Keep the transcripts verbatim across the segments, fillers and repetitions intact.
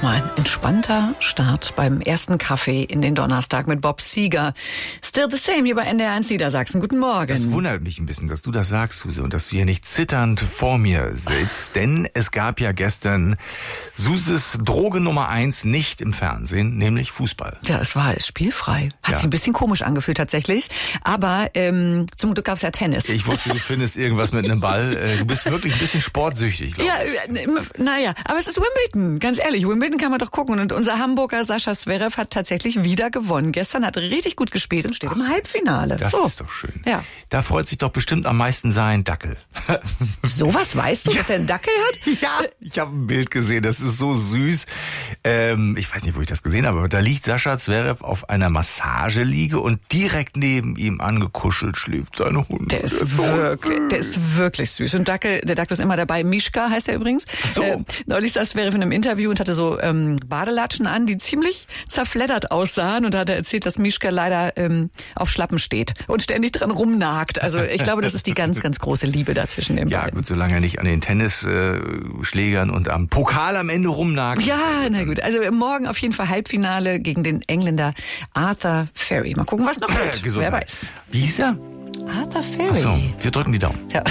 doch mal ein entspannter Start beim ersten Kaffee in den Donnerstag mit Bob Seger. Still the same hier bei N D R eins Niedersachsen. Guten Morgen. Das wundert mich ein bisschen, dass du das sagst, Suse, und dass du hier nicht zitternd vor mir sitzt. Denn es gab ja gestern Suses Droge Nummer eins nicht im Fernsehen, nämlich Fußball. Ja, es war spielfrei. Hat Ja. sich ein bisschen komisch angefühlt tatsächlich. Aber ähm, zum Glück gab es ja Tennis. Ich wusste, du findest irgendwas mit einem Ball. Äh, Du bist wirklich ein bisschen sportsüchtig, glaube ich. Ja, naja, aber es ist Wimbledon, ganz ehrlich. Wimbledon kann man doch gucken. Und unser Hamburger Sascha Zverev hat tatsächlich wieder gewonnen. Gestern hat er richtig gut gespielt und steht Ach, im Halbfinale. Das so. ist doch schön. Ja. Da freut sich doch bestimmt am meisten sein Dackel. Sowas weißt du, dass er einen Dackel hat? Ja, ich habe ein Bild gesehen, das ist so süß. Ähm, ich weiß nicht, wo ich das gesehen habe, aber da liegt Sascha Zverev auf einer Massageliege und direkt neben ihm angekuschelt schläft seine Hunde. Der ist wirklich, der ist wirklich süß. Und Dackel, der Dackel ist immer dabei. Mischka heißt er übrigens. Ach so. Äh, neulich saß Zverev in einem Interview und hatte so ähm, Badelatschen an, die ziemlich zerfleddert aussahen. Und da hat er erzählt, dass Mischka leider ähm, auf Schlappen steht und ständig dran rumnagt. Also ich glaube, das ist die ganz, ganz große Liebe da zwischen den Ja, beiden. gut, solange er nicht an den Tennisschlägern und am Pokal am Ende rumnagt. Ja, na gut. Also morgen auf jeden Fall Halbfinale gegen den Engländer Arthur Ferry. Mal gucken, was noch wird. Äh, Gesundheit. Wer weiß. Wie hieß er? Arthur Ferry. Ach so, wir drücken die Daumen. Ja.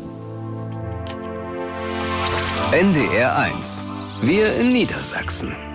N D R eins. Wir in Niedersachsen.